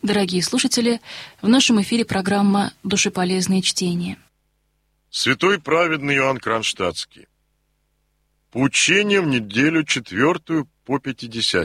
Дорогие слушатели, в нашем эфире программа «Душеполезные чтения». Святой праведный Иоанн Кронштадтский. Поучение в неделю 4 по 50.